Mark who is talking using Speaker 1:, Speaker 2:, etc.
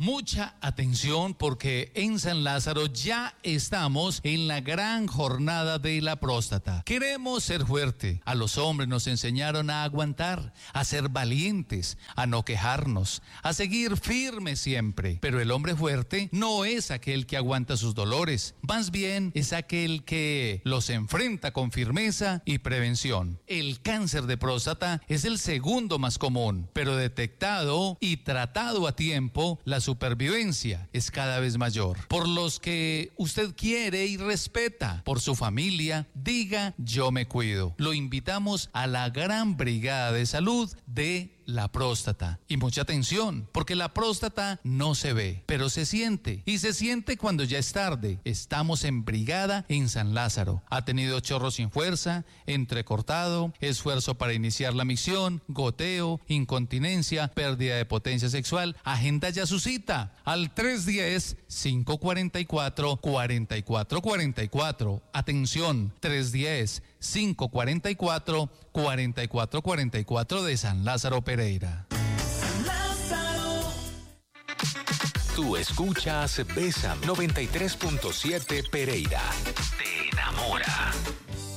Speaker 1: Mucha atención porque en San Lázaro ya estamos en la gran jornada de la próstata. Queremos ser fuerte. A los hombres nos enseñaron a aguantar, a ser valientes, a no quejarnos, a seguir firmes siempre. Pero el hombre fuerte no es aquel que aguanta sus dolores, más bien es aquel que los enfrenta con firmeza y prevención. El cáncer de próstata es el segundo más común, pero detectado y tratado a tiempo, la supervivencia es cada vez mayor. Por los que usted quiere y respeta, por su familia, diga yo me cuido. Lo invitamos a la gran brigada de salud de la próstata. Y mucha atención, porque la próstata no se ve, pero se siente. Y se siente cuando ya es tarde. Estamos en brigada en San Lázaro. Ha tenido chorro sin fuerza, entrecortado, esfuerzo para iniciar la micción, goteo, incontinencia, pérdida de potencia sexual. Agenda ya su cita al 310-544-4444. Atención, 310-544-4444 de San Lázaro Pereira.
Speaker 2: Tú escuchas Bésame 93.7 Pereira. Te enamora.